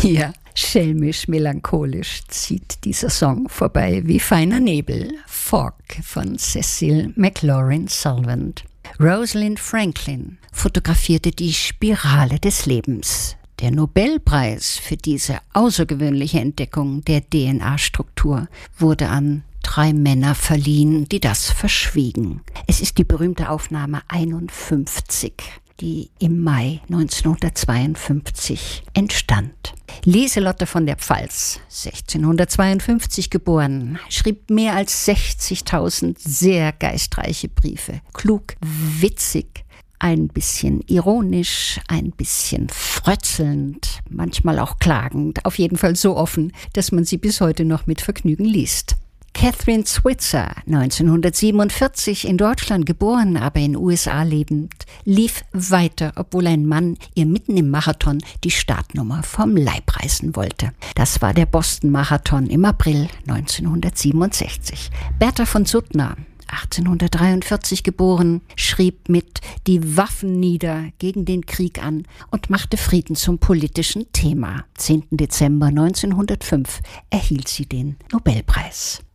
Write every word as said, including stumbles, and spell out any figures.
Ja, schelmisch melancholisch zieht dieser Song vorbei wie feiner Nebel. Fog von Cecil McLaurin Salvant. Rosalind Franklin fotografierte die Spirale des Lebens. Der Nobelpreis für diese außergewöhnliche Entdeckung der D N A-Struktur wurde an drei Männer verliehen, die das verschwiegen. Es ist die berühmte Aufnahme einundfünfzig, die im Mai neunzehnhundertzweiundfünfzig entstand. Lieselotte von der Pfalz, sechzehnhundertzweiundfünfzig geboren, schrieb mehr als sechzigtausend sehr geistreiche Briefe. Klug, witzig, ein bisschen ironisch, ein bisschen frötzelnd, manchmal auch klagend, auf jeden Fall so offen, dass man sie bis heute noch mit Vergnügen liest. Catherine Switzer, neunzehnhundertsiebenundvierzig in Deutschland geboren, aber in den U S A lebend, lief weiter, obwohl ein Mann ihr mitten im Marathon die Startnummer vom Leib reißen wollte. Das war der Boston-Marathon im April neunzehnhundertsiebenundsechzig. Bertha von Suttner, achtzehnhundertdreiundvierzig geboren, schrieb mit Die Waffen nieder gegen den Krieg an und machte Frieden zum politischen Thema. zehnten Dezember neunzehnhundertfünf erhielt sie den Nobelpreis.